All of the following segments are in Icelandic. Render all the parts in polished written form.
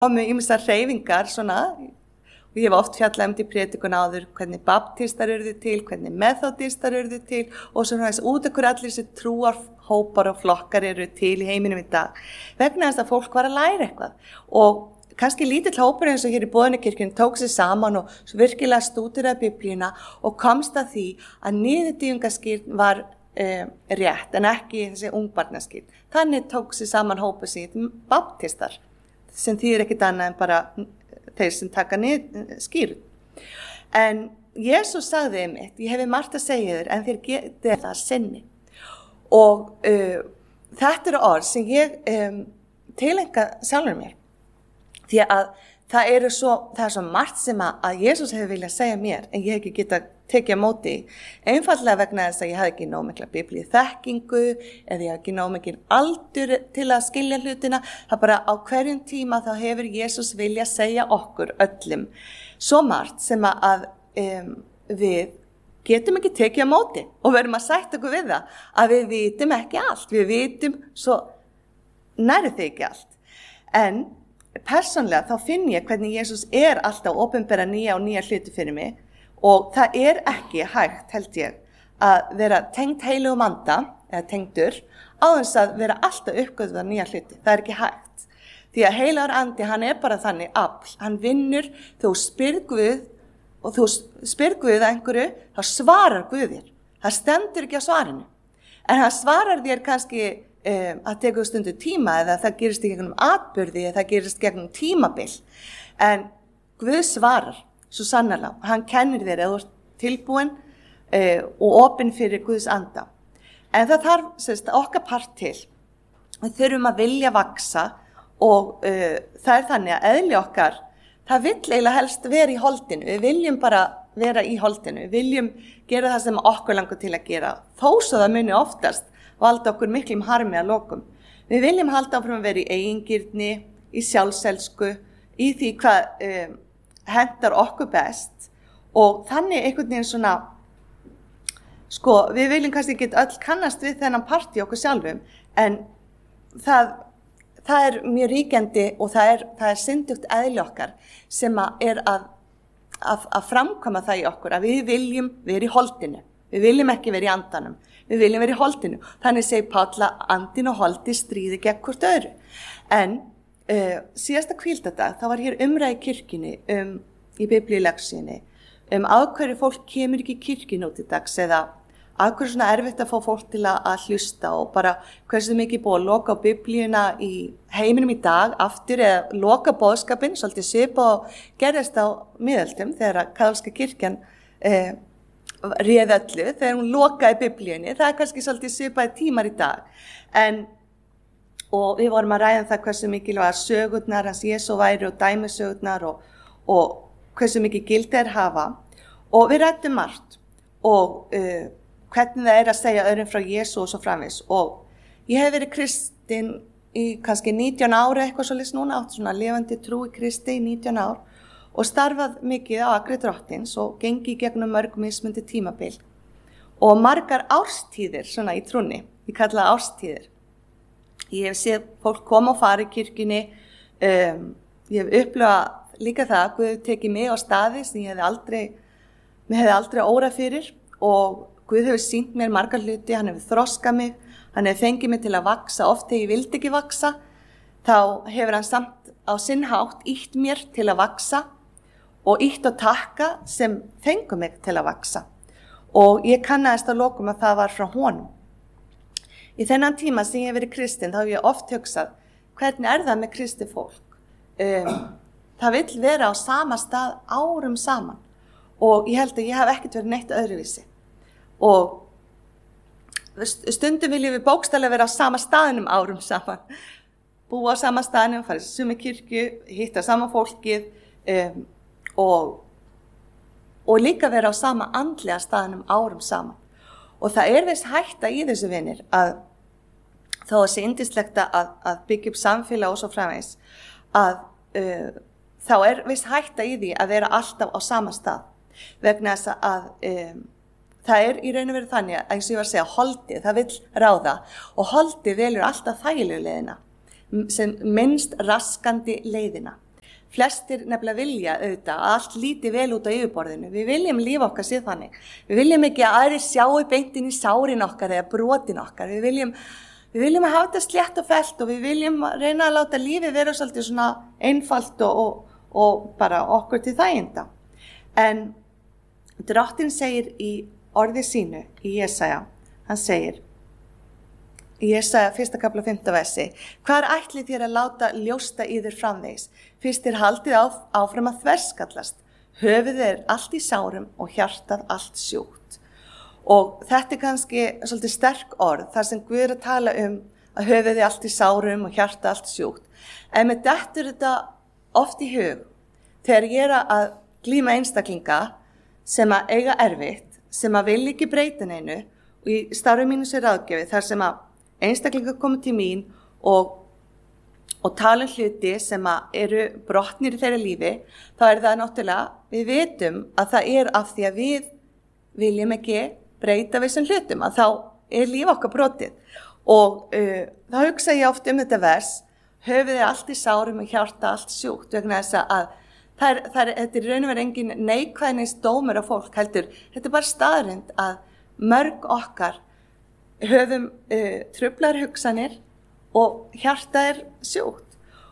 komu ýmsar hreyfingar svona, og ég hef oft fjallað í prédikun áður, hvernig baptistar urðu til, hvernig methodistar urðu til, og svona þess út okkur allir þessi trúarhópar og flokkar eru til í heiminum í dag, vegna þess að fólk var að læra eitthvað, og kannski lítill hópur eins og hér í Boðunarkirkjunni tók sig saman og virkilega stúderaði Biblíuna og komst að því að niðurdýfingaskírn var rétt en ekki þessi ungbarnaskírn. Þannig tók sig saman hópur síðan baptistar, sem þýðir ekkert annað en bara þeir sem taka skírn. En Jesús sagði einmitt, ég hefi margt að segja þér en þér getið það sinni. Og þetta eru orð sem ég tileinka sjálfur mér. Því að það er svo margt sem að Jesús hefur viljað segja mér en ég hef ekki getað tekið á móti. Einfaldlega vegna þess að ég hafði ekki nóg mikla biblíu þekkingu eða ég hafði ekki nóg mikil aldur til að skilja hlutina. Það bara á hverjum tíma þá hefur Jesús viljað segja okkur öllum svo margt sem að við getum ekki tekið á móti og verðum að sætta okkur við það að við vitum ekki allt. Við vitum svo nærri þig ekki allt. En persónlega þá finn ég hvernig Jesús alltaf opinbera nýja og nýja hluti fyrir mig og það ekki hægt held ég að vera tengd heilugum anda eða tengdur á þess að vera alltaf uppgötvað nýja hluti. Það ekki hægt. Því að heilagur andi hann bara þannig afl. Hann vinnur, þú spyrð Guð og þú spyrð Guð að einhverju, þá svarar Guð þér. Það stendur ekki á svarinu. En hann svarar þér kannski að tekur stundu tíma eða það gerist í gegnum atburði eða það gerist gegnum tímabil en Guð svarar svo sannarlega, hann kennir þér eða þú ert tilbúin og opinn fyrir Guðs anda en það þarf okkar part til við þurfum að vilja vaksa og það þannig að eðli okkar það vill eiginlega helst vera í holdinu við viljum bara vera í holdinu við viljum gera það sem okkur langar til að gera þó svo það muni oftast valda okkur miklum harmi að lokum. Við viljum halda áfram að vera í eigingirni, í sjálfselsku, í því hvað hentar okkur best og þannig einhvern veginn svona, við viljum kannski ekki öll kannast við þennan part í okkur sjálfum, en það mjög ríkjandi og það syndugt eðli okkar sem að framkvæma það í okkur, að við viljum vera í holdinu. Við viljum ekki vera í andanum, við viljum vera í holdinu. Þannig segir Páll að andin og holdi stríði gegn hvort öðru. En síðasta hvíldadag, þá var hér umræða í kirkjunni, í biblíuleksíunni, af hverju fólk kemur ekki í kirkjunni út í dags, eða af hverju svona erfitt að fá fólk til að hlusta og bara hversu mikið búið að loka á biblíuna í heiminum í dag, aftur eða loka boðskapinn, svolítið svipað og gerðist á miðöldum, þegar að kaþólska kirkjan réð öllu þegar hún lokaði biblíunni. Það kannski svolítið svipaði tímar í dag. Og við vorum að ræða það hversu mikilvægar sögurnar hans Jesú væri og dæmisögurnar og hversu mikið gildi hafa. Og við ræddum margt og hvernig það að segja öðrum frá Jesú og svo framvegis. Og ég hef verið kristin í kannski 19 ára eitthvað svolítið núna, átt svona lifandi trú í Kristi í 19 ár. Og starfað mikið á akri Drottins og gengi gegnum mörg mismundi tímabil. Og margar árstíðir svona í trúnni, ég kalla það árstíðir. Ég hef séð fólk koma og fara í kirkjunni, ég hef upplifað líka það að Guð tekið mig á staði sem ég hefði aldrei órað fyrir og Guð hefur sýnt mér margar hluti, hann hefur þroskað mig, hann hefur fengið mig til að vaksa, oft þegar ég vildi ekki vaksa, þá hefur hann samt á sinn hátt ýtt mér til að vaksa og ýtt og takka sem fengu mig til að vaksa. Og ég kannaðist að lokum að það var frá honum. Í þennan tíma sem ég hef verið kristin, þá hef ég oft hugsað, hvernig það með kristi fólk? Það vill vera á sama stað árum saman. Og ég held að ég hef ekkert verið neitt öðruvísi. Og stundum viljum við bókstaflega vera á sama staðinum árum saman. Búa á sama staðinum, fara í sömu kirkju, hitta sama fólkið, og líka vera á sama andlega staðinum árum saman. Og það viss hætta í þessu vinir að þó að sé yndislegt að byggja upp samfélag og svo framvegis að þá viss hætta í því að vera alltaf á sama stað vegna þess að það í raun og veru þannig að eins og ég var að segja holdið, það vill ráða og holdið velur alltaf þægilegu leiðina sem minnst raskandi leiðina. Flestir nefnilega vilja auðvitað að allt líti vel út á yfirborðinu. Við viljum líf okkar séð þannig. Við viljum ekki að aðrir sjáu beint inn í sárin okkar eða brotin okkar. Við viljum að hafa þetta slétt og fellt og við viljum reyna að láta lífið vera svolítið svona einfalt og bara okkur til þæginda. En Drottinn segir í orði sínu í Jesaja, hann segir í Jesaja 1. kafla 5. versi: Hvar ætlið þér að láta ljósta yður framvegis? Fyrst haldið áfram að þverskallast. Höfuðið allt í sárum og hjartað allt sjúkt. Og þetta kannski svolítið sterk orð, þar sem Guð að tala að höfuðið allt í sárum og hjartað allt sjúkt. En með dettur þetta oft í hug, þegar ég að glíma einstaklinga sem að eiga erfitt, sem að vilja ekki breyta neinu, og í starfi mínu sem ráðgjafi, þar sem að einstaklingar koma til mín og tala hluti sem að eru brotnir í þeirra lífi, þá það náttúrulega, við vitum að það af því að við viljum ekki breyta við þessum hlutum, að þá líf okkar brotið. Og þá hugsa ég oft þetta vers: höfuðið allt í sárum og hjarta allt sjúkt, vegna þess að þetta raun og veru engin neikvæðnis dómur á fólk, heldur þetta bara staðreynd að mörg okkar höfum truflar hugsanir og hjarta sjúkt.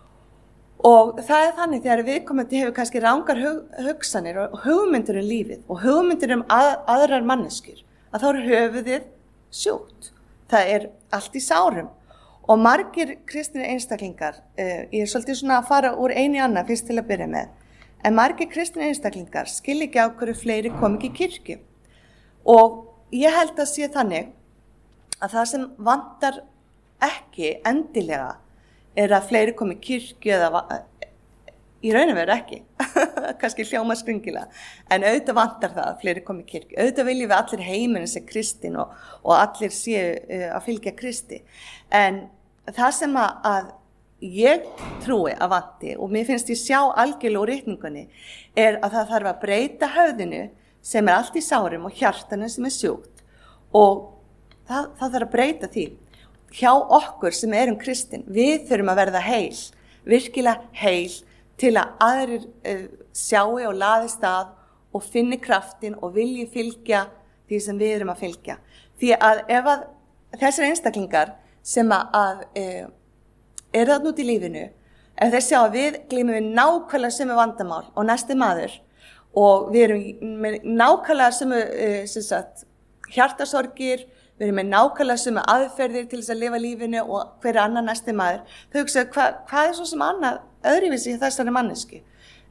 Og það þannig þegar viðkomandi hefur kannski rangar hugsanir og hugmyndir lífið og hugmyndir aðrar manneskjur, að þá höfuðið sjúkt. Það allt í sárum. Og margir kristnir einstaklingar, ég svolítið svona að fara úr einu í annað fyrst til að byrja með, en margir kristnir einstaklingar skil ekki á hverju fleiri kom ekki í kirkju. Og ég held að sé þannig að það sem vantar ekki endilega að fleiri komi í kirkju eða í raun og veru ekki, kannski hljóma skringilega, en auðvitað vantar það að fleiri komi í kirkju. Auðvitað viljum við allir heiminn sé kristin og allir séu að fylgja Kristi. En það sem að ég trúi að vanti, og mér finnst ég sjá algjörlega úr ritningunni, að það þarf að breyta höfðinu sem allt í sárum og hjartanu sem sjúkt, og það þarf að breyta því. Hjá okkur sem kristin, við þurfum að verða heil, virkilega heil, til að aðrir sjáu og laðist að og finni kraftin og vilji fylgja því sem við erum að fylgja. Því að ef að þessir einstaklingar sem að þarna út í lífinu, ef þeir sjá að við glímum við nákvæmlega sömu vandamál og næsti maður, og við erum með nákvæmlega sömu hjartasorgir, við erum með nákvæmlega sömu aðferðir til þess að lifa lífinu og hver annar næsti maður, þau hugsa hvað svo sem annað öðruvísi í þessari mannesku?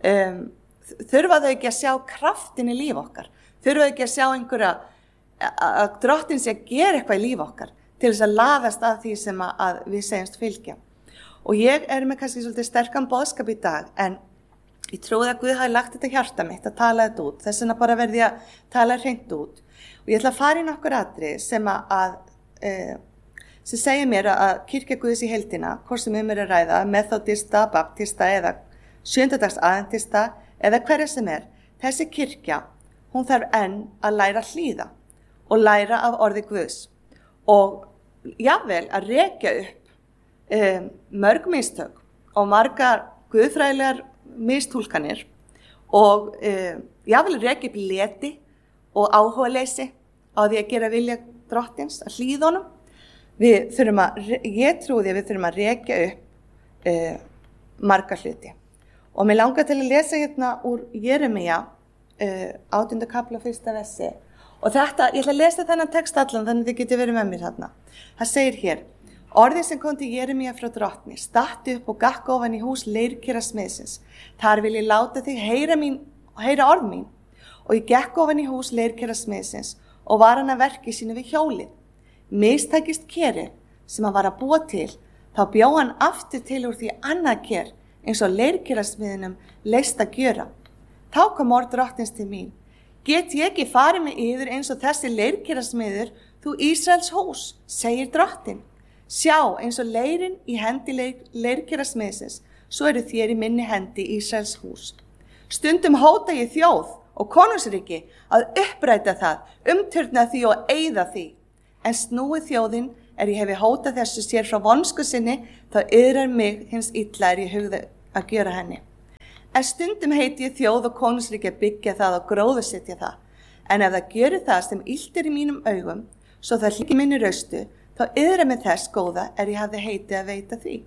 Þurfa þau ekki að sjá kraftin í líf okkar? Þurfa þau ekki að sjá að Drottinn sé að gera eitthvað í líf okkar til þess að laðast að því sem að við segjumst fylgja? Og ég með kannski svolítið sterkan boðskap í dag, en ég trúi að Guð hafi lagt þetta hjarta mitt að tala þetta út, þess vegna bara verði ég að tala hreint út. Og ég ætla að fara í nokkur atriði sem segir mér að kirkja Guðs í heildina, hvort sem að ræða, methodista, baptista eða sjöndadags adventista eða hverja sem þessi kirkja, hún þarf enn að læra að hlýða og læra af orði Guðs. Og jafnvel að rekja upp mörg mistök og margar guðfræðilegar mistúlkanir og jafnvel rekja upp leti og áhugaleysi á því að gera vilja Drottins, að hlýða honum. Ég trúi því að við þurfum að rekja upp margar hluti. Og mér langar til að lesa hérna úr Jeremía 8. kafla 1. versi. Og þetta, ég ætla að lesa þennan text allan, þannig þið getið verið með mér þarna. Það segir hér: Orðið sem kom til Jeremía frá Drottni, stattu upp og gakk ofan í hús leirkera smiðsins. Þar vil ég láta þig heyra orð mín. Og ég gekk ofan í hús leirkera smiðsins og var hann að verki sínu við hjólið. Mistækist kerið sem hann var að búa til, þá bjó hann aftur til úr því annað ker, eins og leirkera smiðinum leist að gjöra. Þá kom orð Drottins til mín: Get ég ekki farið með yður eins og þessi leirkera smiður, þú Ísraels hús, segir Drottinn. Sjá, eins og leirinn í hendi leirkera smiðsins, svo eru þér í minni hendi Ísraels hús. Stundum hóta ég þjóð og konungsríki að uppræta það, umturna því og eyða því. En snúið þjóðin ég hefi hótað þessu sér frá vonsku sinni, þá yðrar mig hins illa ég hugði að gjöra henni. En stundum heiti ég þjóð og konungsríki að byggja það og gróðursetja það. En ef það gerir það sem illt í mínum augum, svo það hlýki minni raustu, þá yðra með þess góða ég hafði heitið að veita því.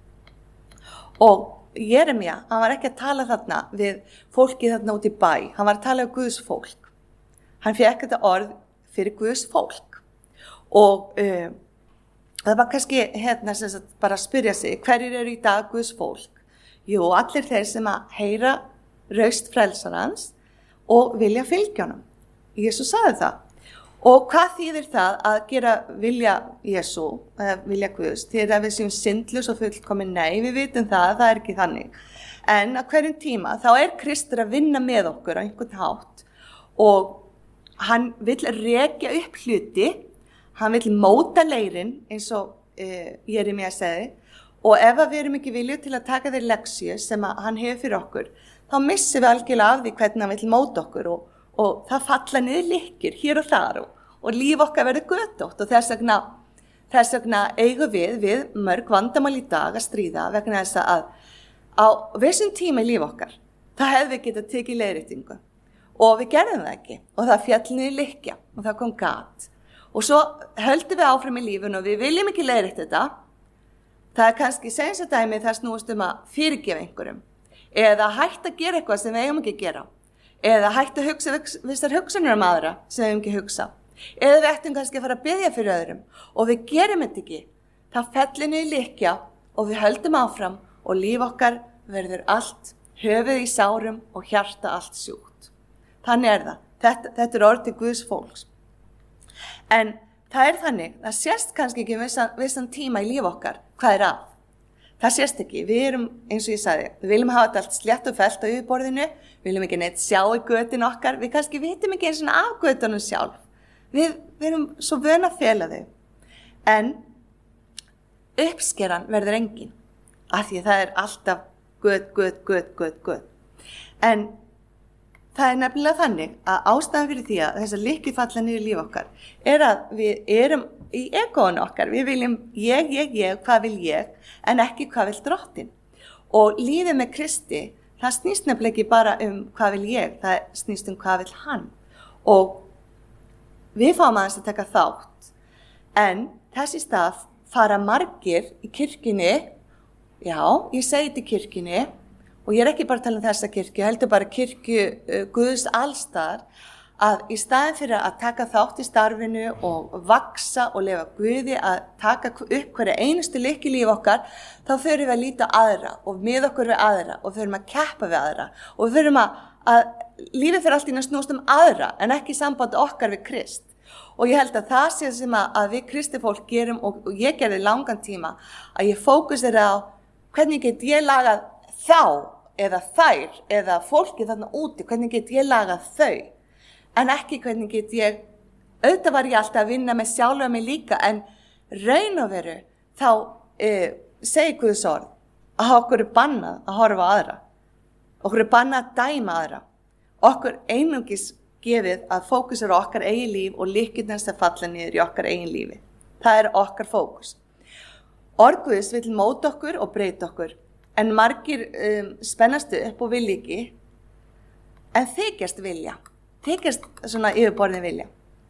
Og Jeremía, hann var ekki að tala þarna við fólkið þarna út í bæ, hann var að tala um Guðs fólk. Hann fékk þetta orð fyrir Guðs fólk. Og það var kannski bara að spyrja sig, hverjir eru í dag Guðs fólk? Jú, allir þeir sem að heyra raust frelsarans og vilja fylgja honum. Jesús sagði það. Og hvað þýðir það að gera vilja Jesú, vilja Guðs? Þegar við séum syndlaus og fullkomin, nei, við vitum það er ekki þannig. En á hverjum tíma þá Kristur að vinna með okkur á einhvern hátt og hann vill rekja upp hluti, hann vill móta leirinn eins og Jeremía sagði. Og ef við erum ekki viljug til að taka þeir leksíu sem hann hefur fyrir okkur, þá missum við algjörlega af því hvernig hann vill móta okkur og það falla niður lykkir hér og þar og líf okkar verður götótt og þess vegna eigum við mörg vandamál í dag að stríða vegna þess að á vissum tíma í líf okkar, það hefði við getað tekið leiðréttingu og við gerðum það ekki og það fjall niður lykkja og það kom gat og svo höldum við áfram í lífun og við viljum ekki leiðrétta þetta. Það kannski senst að dæmi það snúist að fyrirgefa einhverjum eða hægt að gera eitthvað sem við eigum ekki að gera eða hægt að hugsa vissar hugsanir aðra sem við eigum ekki að hugsa eða við ættum kannski að fara að biðja fyrir öðrum og við gerum þetta ekki. Það fellir niður lykkja og við höldum áfram og líf okkar verður allt höfuð í sárum og hjarta allt sjúkt. Þannig það. Þetta orð til Guðs fólks. En það þannig, það sést kannski ekki vissan tíma í líf okkar, hvað að? Það sést ekki, við erum, eins og ég sagði, við viljum hafa þetta allt slétt og fellt á yfirborðinu, við viljum ekki neitt sjá í götin okkar, við kannski vitum ekki eins og af götunum sjálf. Við erum svo vön að fela þau. En uppskeran verður engin, af því það alltaf göt. En það nefnilega þannig að ástæðan fyrir því að þessar lykkjur falla niður í líf okkar að við erum í egóinu okkar. Við viljum ég, hvað vil ég, en ekki hvað vil drottinn. Og lífið með Kristi, það snýst nefnilega ekki bara hvað vil ég, það snýst hvað vil hann. Og við fáum aðeins að taka þátt. En þess í stað fara margir í kirkjunni, já, ég segi þetta í kirkjunni, og ég ekki bara að tala þessa kirkju, heldur bara kirkju Guðs allstar, að í staðin fyrir að taka þátt í starfinu og vaksa og lifa Guði að taka upp hverja einustu lykk í líf okkar, þá förum við að líta aðra og með okkur við aðra og förum að keppa við aðra og við förum að lífið fyrir allt í að snúast aðra en ekki samband okkar við Krist. Og ég held að það sé sem að við kristifólk gerum og ég gerði langan tíma að ég fókusera á hvernig get ég lagað þá eða þær eða fólki þarna úti, hvernig get ég lagað þau en ekki hvernig get ég, auðvitað var ég alltaf að vinna með sjálfa mig líka en raun og veru þá segi Guðs orð að okkur bannað að horfa á aðra, okkur bannað að dæma aðra, okkur einungis gefið að fókusera okkar eigin líf og lykkjurnar sem falla niður í okkar eigin lífi. Það okkar fókus. Orð Guðs vill móta okkur og breyta okkur. En margir spennastu upp og vilja ekki, en þykjast svona yfirborðin vilja.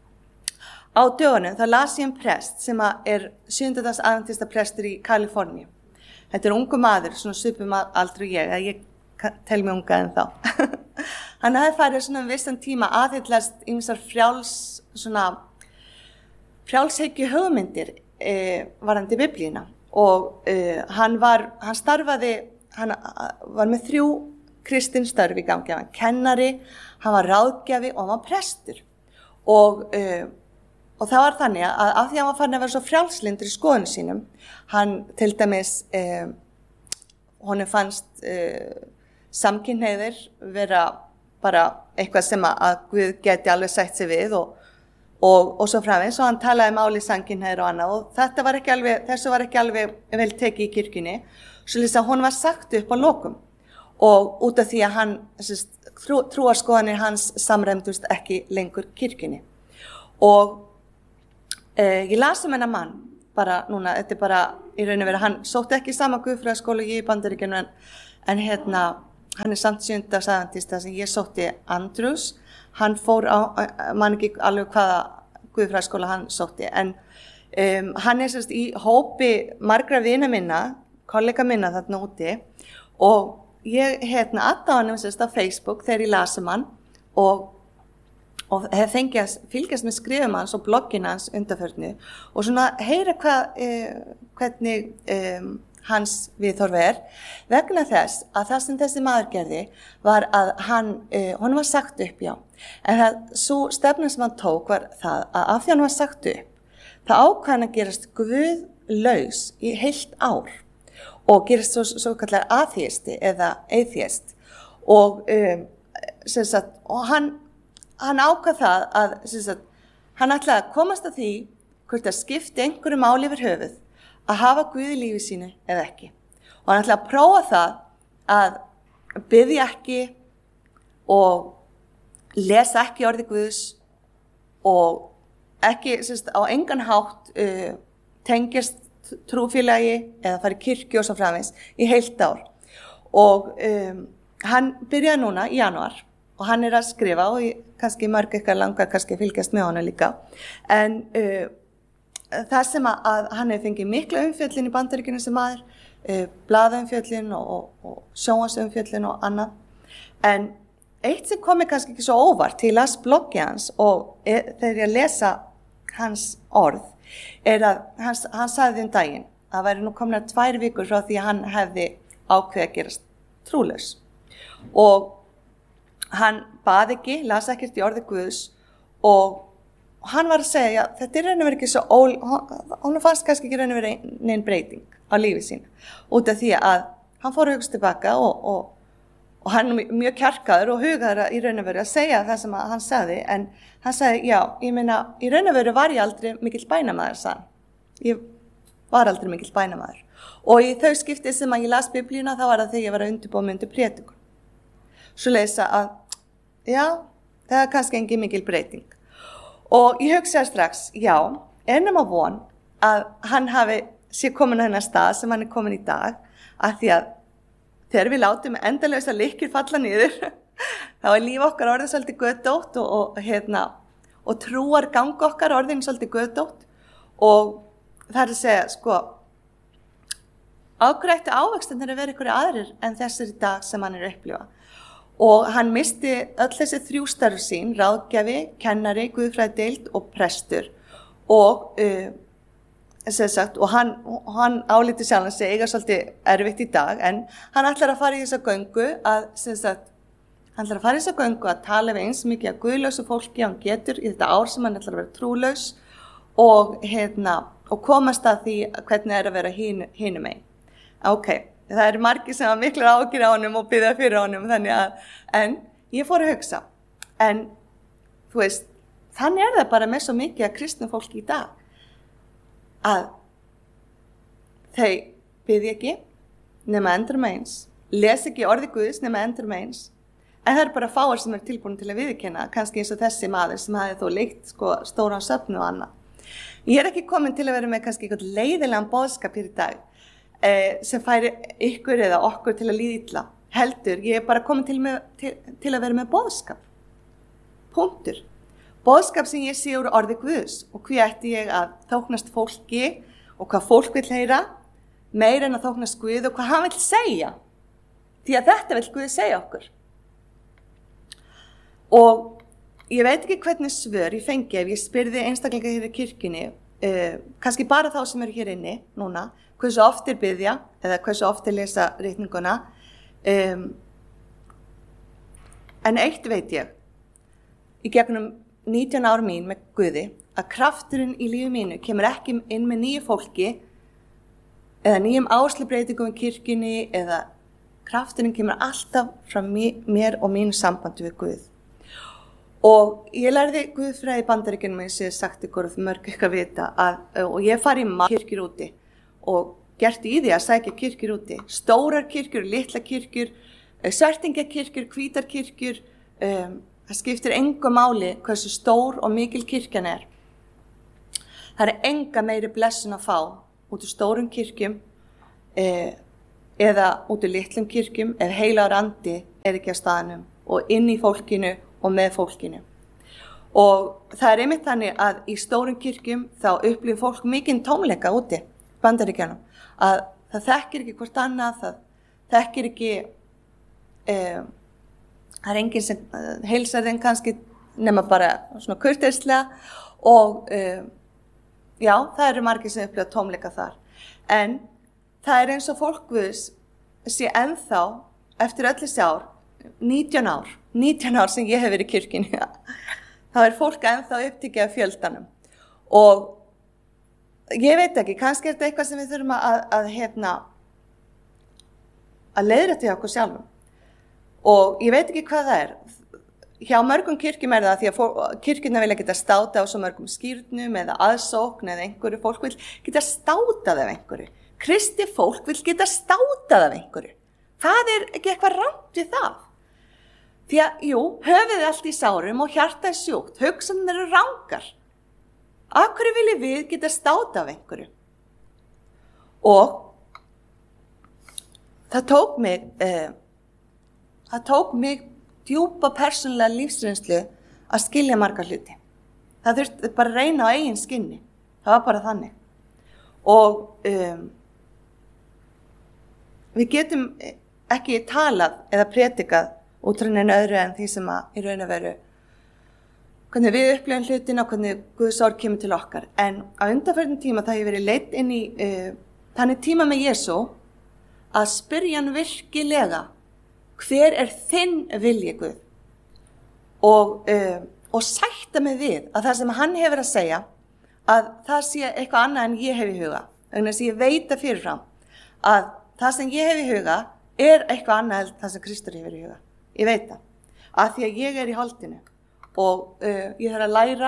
Á dögunum þá las ég prest sem er 7. adventista prestur í Kaliforníu. Þetta ungu maður, svona svipum aldrei ég tel mig unga en þá. Hann hafði farið svona vissan tíma aðhyllast ýmsar frjálshyggju hugmyndir varðandi Biblíuna. Og hann var með 3 kristin störf í gangi, hann var kennari, hann var ráðgjafi og hann var prestur. Og það var þannig að af því að hann var farin að vera svo frjálslyndur í skoðunum sínum, hann til dæmis, honum fannst samkynhneigðir vera bara eitthvað sem að Guð geti alveg sætt sig við og svo framvegis og hann talaði máli samkynhneigðir og annað og þessu var ekki alveg vel tekið í kirkjunni, svo lýsa hún var sagt upp á lokum og út af því að hann, trúarskoðanir hans samræmdust ekki lengur kirkjunni. Og ég las hennar mann, bara núna, þetta bara í raun og veru, hann sótti ekki sama guðfræðaskóla í Bandaríkjunum en hann samt 7. adventista sem ég sótti Andrews, hann fór man ekki alveg hvaða guðfræðiskóla hann sótti, en hann sérst í hópi margra vina minna, kollega minna þarna úti, og ég adda hann sérst á Facebook þegar ég lasum hann og hef fengið að fylgjast með skrifum hans og bloggina hans undanförnu og svona heyra hvernig hans viðhorf vegna þess að það sem þessi maður gerði var að honum var sagt upp, já, en svo stefna sem hann tók var það að af því hann var sagt upp, það ákvað hann að gerast guðlaus í heilt ár og gerast svo kallar atheisti eða atheist og hann ákvað það að hann ætlaði að komast að því hvort að skipti einhverju máli yfir höfuð að hafa Guð í lífi sínu eða ekki. Og hann ætlaði að prófa það að biðja ekki og lesa ekki orði Guðs og ekki á engan hátt tengjast trúfélagi eða fara í kirkju og svo framvegis í heilt ár. Og hann byrjaði núna í janúar og hann að skrifa og kannski mörg eitthvað langar kannski fylgjast með honum líka. En það sem að hann hefur fengið mikla umfjöllin í Bandaríkjunum sem maður, blaðaumfjöllin og sjónvarpsumfjöllin og annað. En eitt sem komi kannski ekki svo óvart, ég las bloggi hans og þegar ég lesa hans orð, að hann sagði daginn að það væri nú komnar 2 vikur frá því að hann hefði ákveðið að gerast trúlaus. Og hann bað ekki, las ekkert í orði Guðs og hann var að segja, þetta raun og verið ekki svo hún fannst kannski ekki raun og verið neinn breyting á lífi sínu, út af því að hann fór að hugsa tilbaka og hann mjög kjarkaður og hugaður í raun og verið að segja það sem hann sagði, en hann sagði, já, ég meina, í raun og verið var ég aldrei mikill bænamaður, sagði hann. Ég var aldrei mikill bænamaður. Og í þau skipti sem að ég las biblíuna, þá var það þegar ég var að undirbúa mig undir prédikun. Svo lesa að já, það kannski engin mikil breyting. Og ég hugsaði strax, já, nema von að hann sé komin á hennar stað sem hann komin í dag, að því að þegar við látum endalausa lykkjur falla niður, þá líf okkar orðið svolítið götótt og trúar ganga okkar orðin svolítið götótt og það að segja, sko, ágrættu ávextinir að vera ykkur aðrir en þessir í dag sem hann upplifa. Og hann misti öll þessi 3 störf sín, ráðgjafi, kennari, guðfræðideild og prestur. Og, og hann álíti sjálfan sig eiga svolítið erfitt í dag, en hann ætlar að fara í þessa göngu að tala við eins mikið að guðlausu fólki hann getur í þetta ár sem hann ætlar að vera trúlaus og komast að því hvernig að vera hinum einn. Ok. Það margir sem hafa miklar áhyggjur á honum og biðja fyrir honum, en ég fór að hugsa, en þú veist, þannig það bara með svo mikið að kristnu fólki í dag, að þau biðja ekki nema endurum eins, les ekki orði Guðs nema endurum eins, en það bara fáir sem tilbúin til að viðurkenna, kannski eins og þessi maður sem hafði þó leitt stóran söfnu og annað. Ég ekki komin til að vera með kannski eitthvað leiðilegan boðskap hér í dag, sem færi ykkur eða okkur til að líða illa. Heldur, ég bara komin til að vera með boðskap. Punktur. Boðskap sem ég sé úr orði Guðs og hví ætti ég að þóknast fólki og hvað fólk vill heyra, meira en að þóknast Guð og hvað hann vill segja. Því að þetta vill Guð segja okkur. Og ég veit ekki hvernig svör ég fengi ef ég spyrði einstaklinga hér í kirkjunni, kannski bara þá sem eru hér inni núna, hversu oft biðja eða hversu oft lesa ritninguna. En eitt veit ég, í gegnum 19 ár mín með Guði, að krafturinn í lífi mínu kemur ekki inn með nýju fólki eða nýjum áherslubreytingum í kirkjunni eða krafturinn kemur alltaf frá mér og mínu sambandi við Guð. Og ég lærði Guðfræði í Bandaríkjunum eins og ég sagt ykkur og mörg eitthvað vita og ég fari í kirkjur úti og gert í því að sækja kirkjur úti. Stórar kirkjur, litla kirkjur, svertingakirkjur, hvítar kirkjur. Það skiptir engu máli hversu stór og mikil kirkjan er. Það enga meiri blessun að fá út úr stórum kirkjum eða út í litlum kirkjum ef heilagur andi ekki á staðnum og inn í fólkinu og með fólkinu. Og það einmitt þannig að í stórum kirkjum þá upplifir fólk mikinn tómleika úti, Bandaríkjunum, að það þekkir ekki hvort annað, það þekkir ekki, það enginn sem heilsar þeim kannski nema bara svona kurteislega og já, það eru margir sem upplifa tómleika þar. En það eins og fólk Guðs sé ennþá eftir öll þessi ár, 19 ár sem ég hef verið í kirkjunni, þá fólk ennþá upptekið af fjöldanum. Og ég veit ekki, kannski þetta eitthvað sem við þurfum að leiðrétta hjá okkur sjálfum. Og ég veit ekki hvað það Hjá mörgum kirkjum það því að kirkjurnar vilja geta státað á svo mörgum skírnum eða aðsókn eða einhverju. Fólk vil geta státað af einhverju. Kristi fólk vil geta státað af einhverju. Það ekki eitthvað rangt við það. Því að, jú, höfuðið allt í sárum og hjartað sjúkt, hugsanir eru rangar. Af hverju viljum við geta státað af einhverju? Og það tók mig djúpa persónulega lífsreynslu að skilja marga hluti. Það þurfti bara að reyna á eigin skinni. Það var bara þannig. Og við getum ekki talað eða predikað út frá neinu öðru en því sem í raun og veru hvernig við upplifum hlutina og hvernig Guðs orð kemur til okkar. En á undanförnum tíma það hefur verið leitt inn í þannig tíma með Jesú að spyrja hann virkilega hver þinn vilji Guð? Og sætta mig við að það sem hann hefur að segja að það sé eitthvað annað en ég hef í huga. Þannig að ég veit að fyrirfram að það sem ég hef í huga eitthvað annað en það sem Kristur hefur í huga. Ég veit það. Af því að ég í holdinu og ég þarf að læra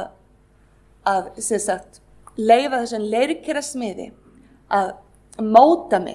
að sem sagt, leyfa þessum leirkera smiði að móta mig.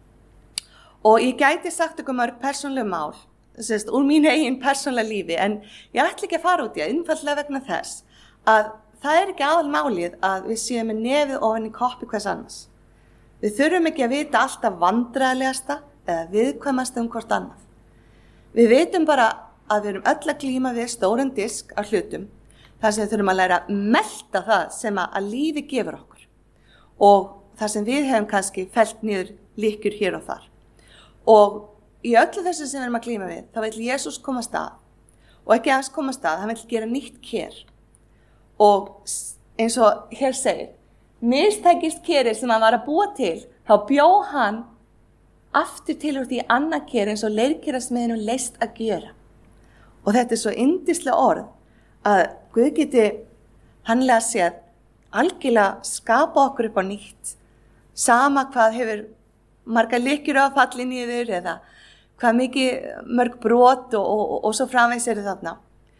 Og ég gæti sagt ykkur mörg persónleg mál, sérst, úr mínu eigin persónlega lífi, en ég ætla ekki að fara út í einfaldlega vegna þess að það ekki aðalmálið að við séum með nefið ofan í koppi hvers annars. Við þurfum ekki að vita alltaf vandræðalegasta eða viðkvæmasta hvort annað. Við vitum bara að við erum öll að glíma við stóran disk af hlutum, þar sem við þurfum að læra að melta það sem að lífi gefur okkur. Og þar sem við hefum kannski fellt niður lykkjur hér og þar. Og í öllu þessu sem við erum að glíma við, þá vill Jesús koma að stað. Og ekki aðeins koma að stað, hann vill gera nýtt ker. Og eins og hér segir, mistækist kerið sem hann var að búa til, þá bjó hann aftur til úr því annað ker eins og leirkerasmiðinu leist að gera. Og þetta svo yndislega orð að Guð geti hannlega séð algjörlega skapa okkur upp á nýtt. Sama hvað hefur marga lykkjur á falli niður eða hvað mikið mörg brot og svo framvegis þarna.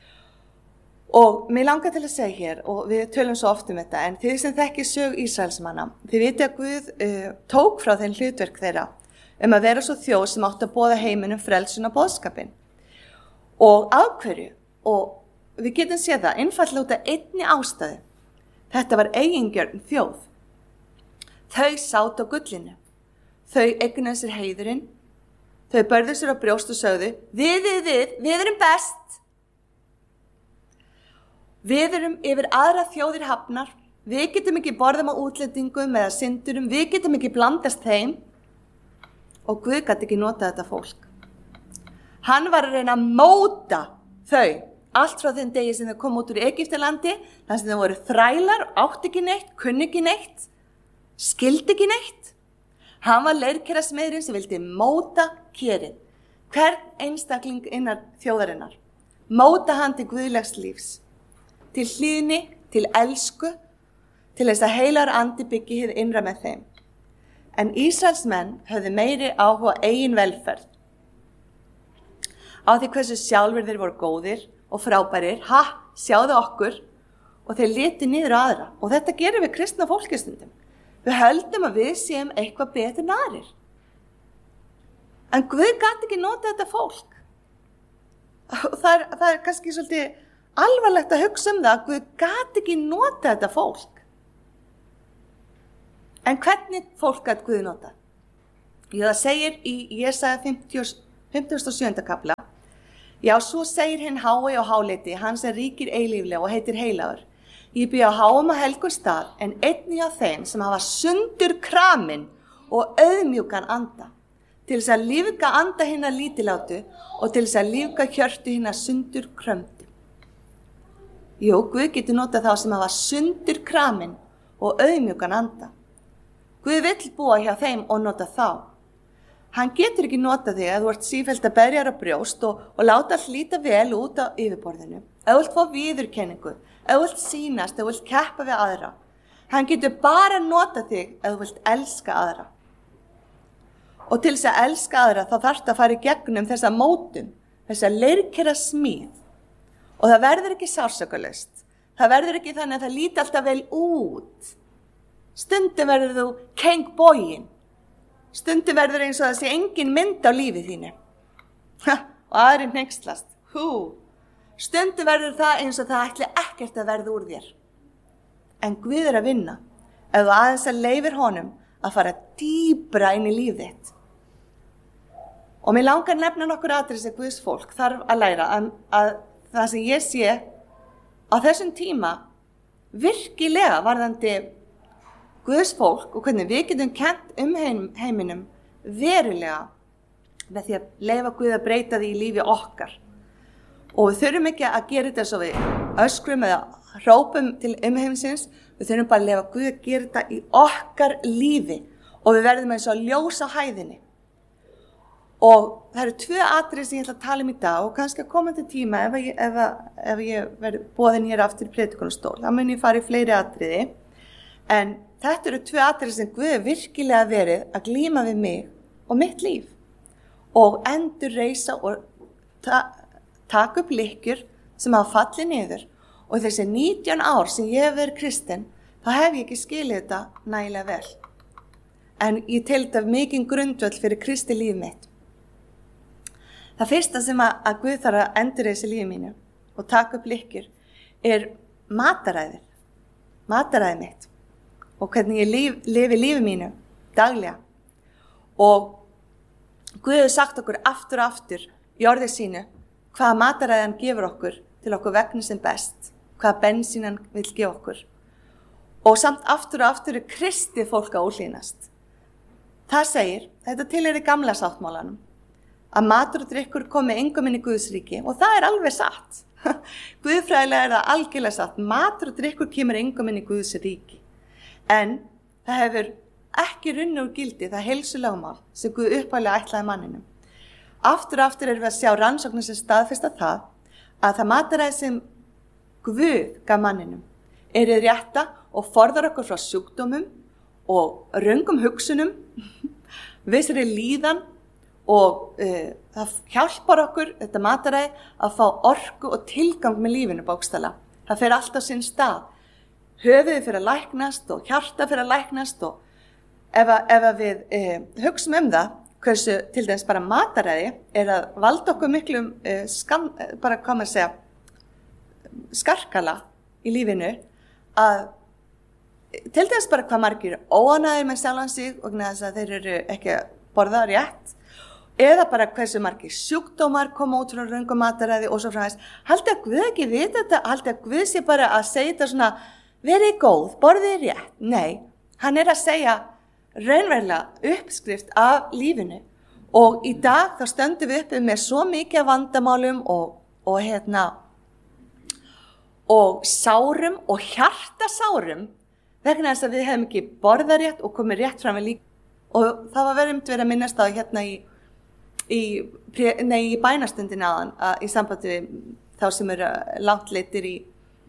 Og mér langar til að segja hér, og við tölum svo oft þetta, en þið sem þekkið sög Ísraelsmanna, þið viti að Guð tók frá þeim hlutverk þeirra að vera svo þjóð sem átti að boða heiminum frelsun og boðskapinn. Og af hverju, og við getum séð það, einfaldlega út af einni ástæðu. Þetta var eigingjörn þjóð. Þau sátu á gullinu. Þau eignuðu sér heiðurinn. Þau börðu sér á brjóst og sögðu, við erum best. Við erum yfir aðra þjóðir hafnar. Við getum ekki borðum á útlendingum eða syndurum. Við getum ekki blandast þeim. Og Guð gat ekki notað þetta fólk. Hann var að reyna að móta þau. Allt frá þeim degi sem þau kom út úr Egyptalandi, þar sem þau voru þrælar, átti ekki neitt, kunni ekki neitt, skildi ekki neitt. Hann var leirkerasmiðurinn sem vildi móta kerið. Hvern einstakling innan þjóðarinnar. Móta hann til guðlegs lífs. Til hlýðni, til elsku, til þess að heilar andi byggi hið innra með þeim. En Ísraelsmenn höfðu meiri áhuga eigin velferð. Á því hversu sjálfur þeir voru góðir og frábærir, sjáðu okkur, og þeir litu niður á aðra. Og þetta gerum við kristna fólkistundum. Við höldum að við séum eitthvað betur en aðrir. En Guð gat ekki nota þetta fólk. Og það kannski svolítið alvarlegt að hugsa það að Guð gat ekki nota þetta fólk. En hvernig fólk gat Guð nota? Það segir í Jesaja 57. kapla: Já, svo segir hinn hái og háleiti, hann sem ríkir eilíflega og heitir heilagur. Ég bý á háum og helgum stað, en einnig á þeim sem hafa sundur kramin og auðmjúkan anda, til þess að lífga anda hinna lítilátu og til þess að lífga hjörtu hinna sundur krömdu. Jú, Guð getur notað þá sem hafa sundur kramin og auðmjúkan anda. Guð vill búa hjá þeim og nota þá. Hann getur ekki notað þig að þú ert sífellt að berja á brjóst og láta allt líta vel út á yfirborðinu. Ef þú vilt fá viðurkenningu, ef þú vilt sýnast, ef þú vilt keppa við aðra. Hann getur bara notað þig ef þú vilt elska aðra. Og til þess að elska aðra þá þarftu að fara í gegnum þessa mótun, þessa leirkera smíð. Og það verður ekki sársökulaust. Það verður ekki þannig að það líti alltaf vel út. Stundum verður þú kengbogin. Stundum verður eins og það sé engin mynd á lífið þínu. Og aðrir hneykslast. Stundum verður það eins og það ætli ekkert að verða úr þér. En Guð að vinna ef þú aðeins að leyfir honum að fara dýpra inn í lífið þitt. Og mér langar nefna nokkur atriði sem Guðs fólk þarf að læra að það sem ég sé á þessum tíma virkilega varðandi Guðs fólk og hvernig við getum kennt heiminum verulega með því að leyfa Guð að breyta því í lífi okkar. Og við þurfum ekki að gera þetta svo við öskrum eða hrópum til heimsins, við þurfum bara að leyfa Guð að gera þetta í okkar lífi og við verðum eins og ljós á hæðinni. Og það eru 2 atriði sem ég ætla að tala í dag og kannski að komandi tíma ef ég verð boðin hér aftur í predikunarstól, þá mun ég fara í fleiri atriði. En þetta eru 2 atriði sem Guð virkilega verið að glíma við mig og mitt líf og endurreisa og taka upp lykkjur sem hafa fallið niður. Og þessi 19 ár sem ég hef verið kristinn, þá hef ég ekki skilið þetta nægilega vel. En ég tel þetta mikinn grundvöll fyrir kristi líf mitt. Það fyrsta sem að Guð þarf að endurreisa lífið mínu og taka upp lykkjur er mataræðið mitt. Og hvernig ég lifi lífi mínu daglega. Og Guð hefur sagt okkur aftur og aftur í orði sínu hvaða mataræði hann gefur okkur til okkur vegna sem best, hvaða bensín hann vill gefa okkur. Og samt aftur og aftur er kristið fólk að úrlínast. Það segir, þetta tilheyrir gamla sáttmálanum, að matur og drykkur komi engum inn í Guðs ríki og það er alveg satt. Guðfræðilega er það algjörlega satt, matur og drykkur kemur engum inn í Guðs ríki. En það hefur ekki runnið úr gildi það heilsulögmál sem Guð upphaflega ætlaði manninum. Aftur og aftur erum við að sjá rannsóknir sem staðfesta það að það mataræði sem Guð gaf manninum er rétta og forðar okkur frá sjúkdómum og röngum hugsunum, vissri líðan og það hjálpar okkur, þetta mataræði, að fá orku og tilgang með lífinu bókstaflega. Það fer allt á sinn stað. Höfuðið fyrir að læknast og hjarta fyrir að læknast og ef við hugsum það, hversu til dæmis bara mataræði er að valda okkur miklum skarkala í lífinu, að til dæmis bara hvað margir óánægðir með sjálfan sig og þess að þeir eru ekki að borða rétt, eða bara hversu margir sjúkdómar koma út frá röngum mataræði og svo fræðis. Haldi að Guð ekki vita þetta, haldi að Guð sé bara að segja þetta svona, verið góð, borðið rétt. Nei, hann er að segja raunverulega uppskrift af lífinu. Og í dag þá stöndum við uppi með svo mikið af vandamálum og sárum og hjartasárum vegna þess að við hefum ekki borðað rétt og komið rétt fram við líka. Og það var verið að minnast á hérna í bænastundin aðan í sambandi við þá sem eru langt leittir í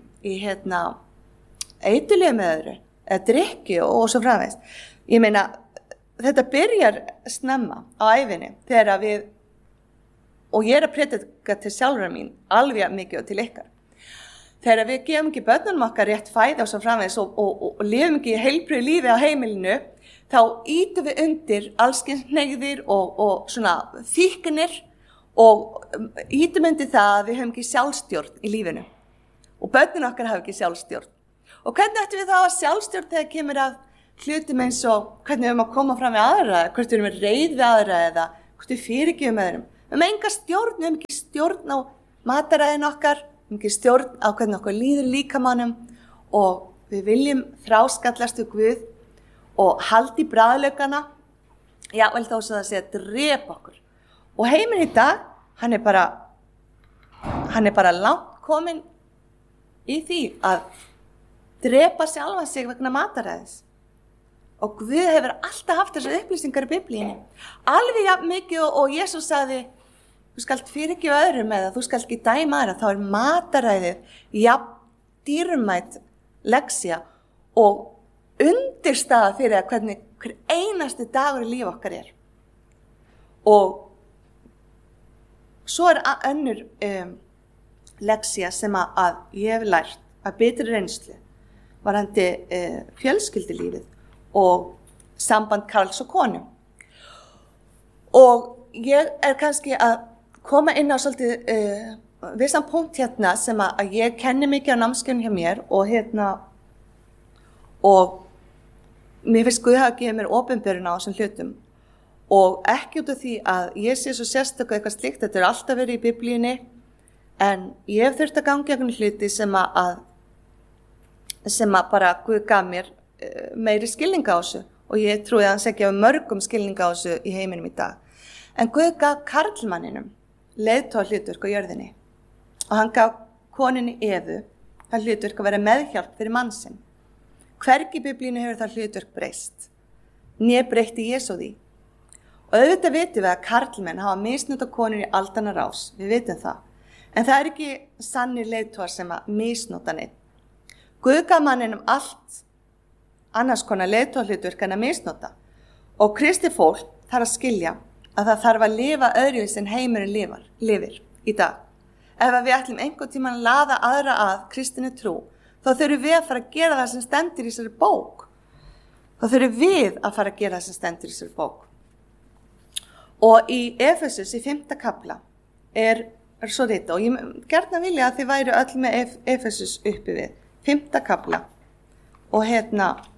eiturlyfjum með öðru, eða drykki og svo framvegis. Ég meina, þetta byrjar snemma á ævinni þegar og ég er að predika til sjálfra mín, alveg mikið og til ykkar. Þegar við gefum ekki börnunum okkar rétt fæði og svo framvegis og lifum ekki heilbrigðu lífi á heimilinu, þá ítum við undir allskyns hneigðir og svona fíknir og ítum undir það að við höfum ekki sjálfstjórn í lífinu. Og börnin okkar hafa ekki sjálfstjórn. Og hvernig ættum við þá að sjálfstjórn þegar kemur að hlutum eins og hvernig við erum að koma fram við aðra, hvort við erum reið við aðra eða hvort við fyrirgefum öðrum. Við höfum enga stjórn, við höfum ekki stjórn á mataræðin okkar, við höfum ekki stjórn á hvernig okkur líður líkamannum og við viljum þráskallast við Guð og halda í bragðlaukana, vel þá svo það sé að drepa okkur. Og heiminn í dag, hann er bara langt kominn í því að drepa sjálfan sig vegna mataræðis. Og Guð hefur alltaf haft þessar upplýsingar í Biblíunni. Alveg jafn mikið og Jesús sagði, þú skalt fyrirgefa öðrum eða þú skalt ekki dæma aðra, þá er mataræðið jafn dýrmæt leksía og undirstaða fyrir að hvernig hver einasti dagur í líf okkar er. Og svo er önnur leksía sem að ég hef lært að betri reynslu varðandi fjölskyldulífið og samband karls og konu. Og ég er kannski að koma inn á svolítið vissan punkt hérna sem að ég kenni mikið á námskeiðum hjá mér og mér finnst Guð hafa gefið mér opinberun á þessum hlutum og ekki út af því að ég sé svo sérstök eitthvað slíkt, þetta er alltaf verið í Biblíunni en ég hef þurft að ganga einhvern hluti sem að bara Guð gaf mér meiri skilning á þessu og ég trúi að hann sé ekki af mörgum skilning á þessu í heiminum í dag. En Guð gaf karlmanninum leiðtogahlutverk á jörðinni og hann gaf koninni Evu það hlutverk að vera meðhjálp fyrir mann sinn. Hvergi í Biblíunni hefur það hlutverk breyst, né breytti Jesú því. Og auðvitað vitum við að karlmenn hafa misnotað konur í aldanna rás, við vitum það. En það er ekki sannir leiðtogar sem að misnota neitt. Guð gaf manninum allt annars konar leiðtogahlutverk en að misnota. Og kristið fólk þarf að skilja að það þarf að lifa öðruvísi en heimurinn lifir í dag. Ef við ætlum einhvern tímann að laða aðra að kristinni trú, þá þurfum við að fara að gera það sem stendur í þessari bók. Þá þurfum við að fara að gera það sem stendur í þessari bók. Og í Efesus í 5. kapla er svo ritað, og ég gjarna vilja að þið væru öll með Efesus uppi við, 5. kapla. Og